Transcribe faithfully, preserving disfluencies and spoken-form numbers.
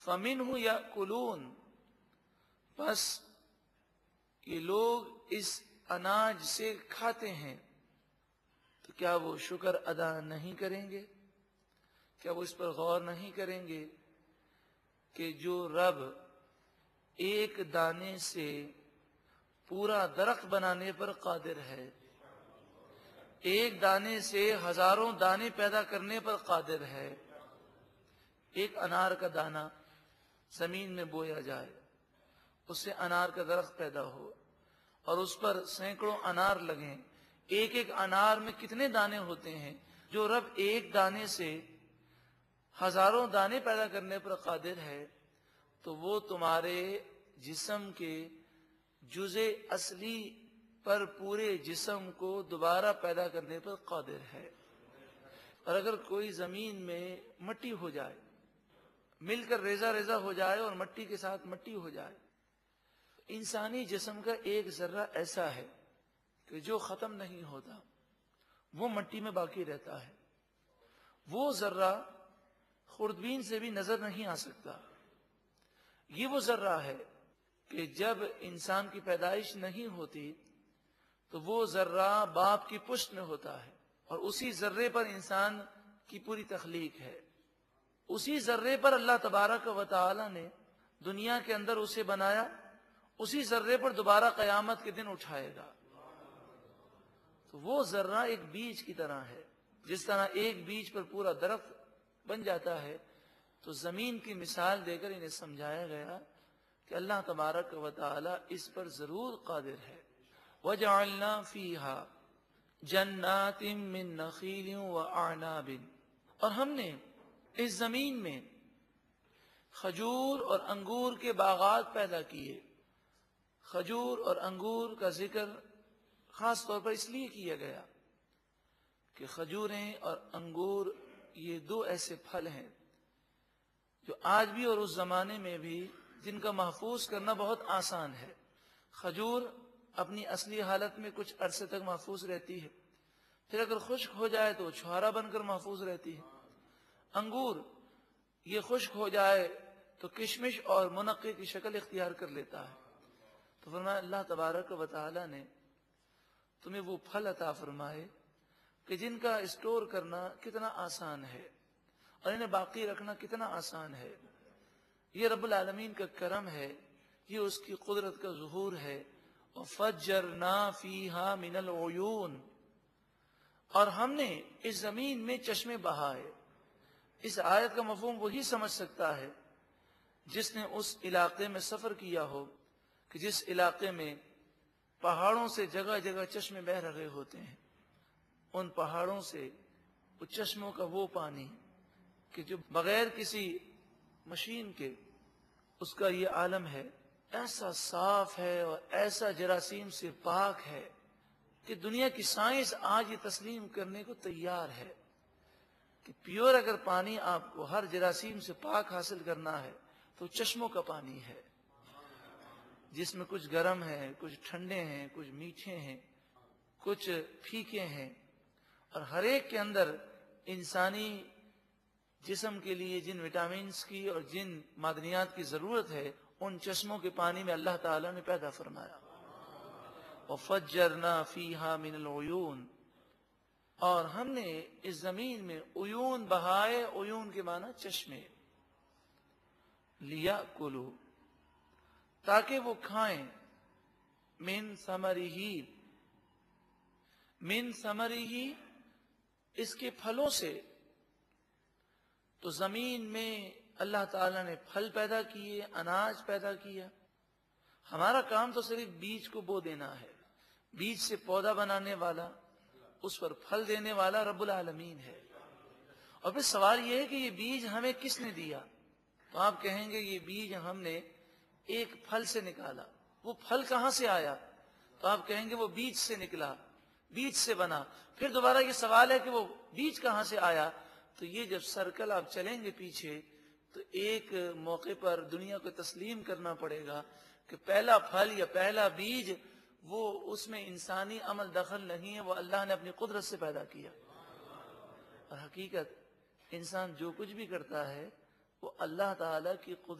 فَمِنْهُ يَأْكُلُونَ، بس یہ لوگ اس اناج سے کھاتے ہیں، تو کیا وہ شکر ادا نہیں کریں گے؟ کیا وہ اس پر غور نہیں کریں گے کہ جو رب ایک دانے سے پورا درخت بنانے پر قادر ہے، ایک دانے سے ہزاروں دانے پیدا کرنے پر قادر ہے، ایک انار کا دانہ زمین میں بویا جائے، اس سے انار کا درخت پیدا ہو اور اس پر سینکڑوں انار لگیں، ایک ایک انار میں کتنے دانے ہوتے ہیں؟ جو رب ایک دانے سے ہزاروں دانے پیدا کرنے پر قادر ہے، تو وہ تمہارے جسم کے جزء اصلی پر پورے جسم کو دوبارہ پیدا کرنے پر قادر ہے۔ اور اگر کوئی زمین میں مٹی ہو جائے، مل کر ریزہ ریزہ ہو جائے اور مٹی کے ساتھ مٹی ہو جائے، انسانی جسم کا ایک ذرہ ایسا ہے کہ جو ختم نہیں ہوتا، وہ مٹی میں باقی رہتا ہے، وہ ذرہ خوردبین سے بھی نظر نہیں آ سکتا۔ یہ وہ ذرہ ہے کہ جب انسان کی پیدائش نہیں ہوتی تو وہ ذرہ باپ کی پشت میں ہوتا ہے، اور اسی ذرے پر انسان کی پوری تخلیق ہے، اسی ذرے پر اللہ تبارک و تعالی نے دنیا کے اندر اسے بنایا، اسی ذرے پر دوبارہ قیامت کے دن اٹھائے گا۔ تو وہ ذرہ ایک بیج کی طرح ہے، جس طرح ایک بیج پر پورا درخت بن جاتا ہے، تو زمین کی مثال دے کر انہیں سمجھایا گیا کہ اللہ تبارک و تعالی اس پر ضرور قادر ہے۔ وَجَعَلْنَا فِيهَا جَنَّاتٍ مِّن نَخِيلٍ وَأَعْنَابٍ، اور ہم نے اس زمین میں کھجور اور انگور کے باغات پیدا کیے۔ کھجور اور انگور کا ذکر خاص طور پر اس لیے کیا گیا کہ کھجوریں اور انگور یہ دو ایسے پھل ہیں جو آج بھی اور اس زمانے میں بھی جن کا محفوظ کرنا بہت آسان ہے۔ کھجور اپنی اصلی حالت میں کچھ عرصے تک محفوظ رہتی ہے، پھر اگر خشک ہو جائے تو چھوارا بن کر محفوظ رہتی ہے۔ انگور یہ خشک ہو جائے تو کشمش اور منقے کی شکل اختیار کر لیتا ہے۔ تو فرمایا اللہ تبارک و تعالی نے تمہیں وہ پھل عطا فرمائے کہ جن کا اسٹور کرنا کتنا آسان ہے اور انہیں باقی رکھنا کتنا آسان ہے۔ یہ رب العالمین کا کرم ہے، یہ اس کی قدرت کا ظہور ہے۔ وَفَجَّرْنَا فِيهَا مِنَ الْعُيُونِ، اور ہم نے اس زمین میں چشمے بہائے۔ اس آیت کا مفہوم وہی سمجھ سکتا ہے جس نے اس علاقے میں سفر کیا ہو کہ جس علاقے میں پہاڑوں سے جگہ جگہ چشمے بہہ رہے ہوتے ہیں، ان پہاڑوں سے اس چشموں کا وہ پانی کہ جو بغیر کسی مشین کے اس کا یہ عالم ہے، ایسا صاف ہے اور ایسا جراثیم سے پاک ہے کہ دنیا کی سائنس آج یہ تسلیم کرنے کو تیار ہے کہ پیور اگر پانی آپ کو ہر جراثیم سے پاک حاصل کرنا ہے تو چشموں کا پانی ہے، جس میں کچھ گرم ہے، کچھ ٹھنڈے ہیں، کچھ میٹھے ہیں، کچھ پھیکے ہیں، اور ہر ایک کے اندر انسانی جسم کے لیے جن وٹامنز کی اور جن معدنیات کی ضرورت ہے ان چشموں کے پانی میں اللہ تعالیٰ نے پیدا فرمایا۔ وَفَجَّرْنَا فِيهَا مِنَ الْعُيُونِ، اور ہم نے اس زمین میں عیون بہائے، عیون کے معنی چشمے، لِيَأْكُلُوا، تاکہ وہ کھائیں، من ثمرہ، من ثمرہ، اس کے پھلوں سے۔ تو زمین میں اللہ تعالیٰ نے پھل پیدا کیے، اناج پیدا کیا۔ ہمارا کام تو صرف بیج کو بو دینا ہے، بیج سے پودا بنانے والا، اس پر پھل دینے والا رب العالمین ہے۔ اور پھر سوال یہ ہے کہ یہ بیج ہمیں کس نے دیا؟ تو آپ کہیں گے یہ بیج ہم نے ایک پھل سے نکالا۔ وہ پھل کہاں سے آیا؟ تو آپ کہیں گے وہ بیج سے نکلا، بیج سے بنا۔ پھر دوبارہ یہ سوال ہے کہ وہ بیج کہاں سے آیا؟ تو یہ جب سرکل آپ چلیں گے پیچھے تو ایک موقع پر دنیا کو تسلیم کرنا پڑے گا کہ پہلا پھل یا پہلا بیج وہ اس میں انسانی عمل دخل نہیں ہے، وہ اللہ نے اپنی قدرت سے پیدا کیا۔ اور حقیقت انسان جو کچھ بھی کرتا ہے وہ اللہ تعالی کی قدرت